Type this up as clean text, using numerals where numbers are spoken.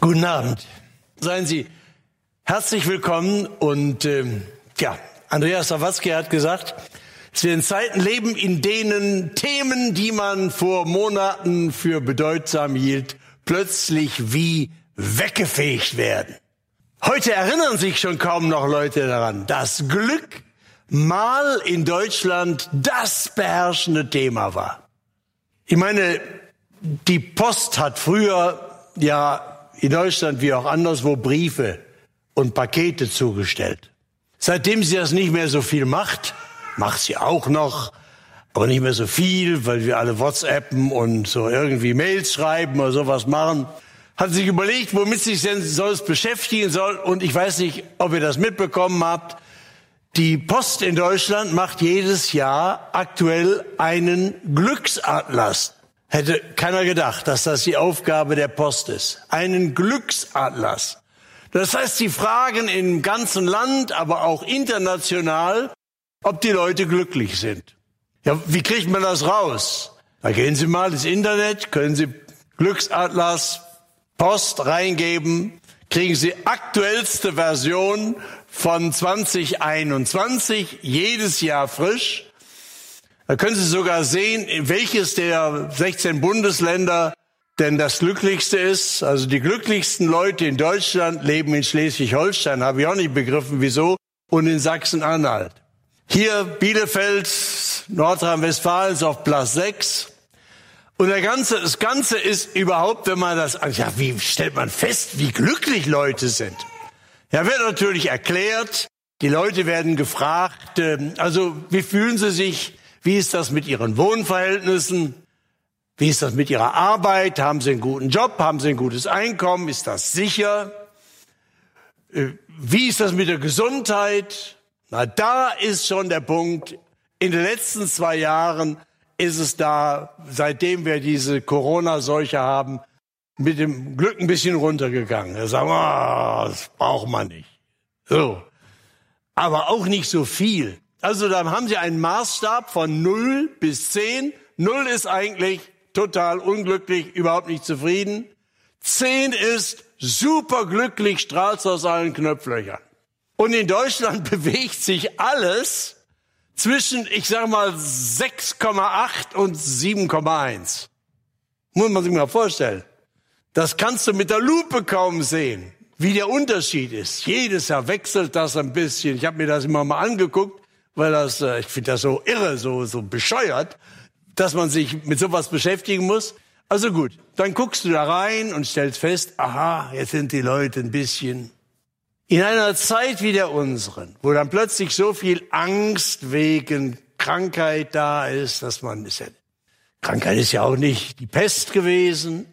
Guten Abend. Seien Sie herzlich willkommen. Und Andreas Sawatzki hat gesagt, dass wir in Zeiten leben, in denen Themen, die man vor Monaten für bedeutsam hielt, plötzlich wie weggefegt werden. Heute erinnern sich schon kaum noch Leute daran, dass Glück mal in Deutschland das beherrschende Thema war. Ich meine, die Post hat früher in Deutschland wie auch anderswo Briefe und Pakete zugestellt. Seitdem sie das nicht mehr so viel macht sie auch noch, aber nicht mehr so viel, weil wir alle WhatsAppen und so irgendwie Mails schreiben oder sowas machen, hat sich überlegt, womit sich denn sonst beschäftigen soll. Und ich weiß nicht, ob ihr das mitbekommen habt. Die Post in Deutschland macht jedes Jahr aktuell einen Glücksatlas. Hätte keiner gedacht, dass das die Aufgabe der Post ist. Einen Glücksatlas. Das heißt, sie fragen im ganzen Land, aber auch international, ob die Leute glücklich sind. Ja, wie kriegt man das raus? Da gehen Sie mal ins Internet, können Sie Glücksatlas Post reingeben, kriegen Sie aktuellste Version von 2021, jedes Jahr frisch. Da können Sie sogar sehen, welches der 16 Bundesländer denn das glücklichste ist. Also die glücklichsten Leute in Deutschland leben in Schleswig-Holstein, habe ich auch nicht begriffen, wieso, und in Sachsen-Anhalt. Hier Bielefeld, Nordrhein-Westfalen ist auf Platz 6. Und das Ganze ist überhaupt, wenn man das, wie stellt man fest, wie glücklich Leute sind? Ja, wird natürlich erklärt, die Leute werden gefragt, wie fühlen sie sich? Wie ist das mit ihren Wohnverhältnissen? Wie ist das mit ihrer Arbeit? Haben sie einen guten Job? Haben sie ein gutes Einkommen? Ist das sicher? Wie ist das mit der Gesundheit? Na, da ist schon der Punkt. In den letzten 2 Jahren ist es da, seitdem wir diese Corona-Seuche haben, mit dem Glück ein bisschen runtergegangen. Da sagen wir, das braucht man nicht. So. Aber auch nicht so viel. Also dann haben Sie einen Maßstab von 0 bis 10. 0 ist eigentlich total unglücklich, überhaupt nicht zufrieden. 10 ist superglücklich, strahlt aus allen Knopflöchern. Und in Deutschland bewegt sich alles zwischen, 6,8 und 7,1. Muss man sich mal vorstellen. Das kannst du mit der Lupe kaum sehen, wie der Unterschied ist. Jedes Jahr wechselt das ein bisschen. Ich habe mir das immer mal angeguckt, weil ich finde das so irre, so bescheuert, dass man sich mit sowas beschäftigen muss. Also gut, dann guckst du da rein und stellst fest, aha, jetzt sind die Leute ein bisschen. In einer Zeit wie der unseren, wo dann plötzlich so viel Angst wegen Krankheit da ist, Krankheit ist ja auch nicht die Pest gewesen,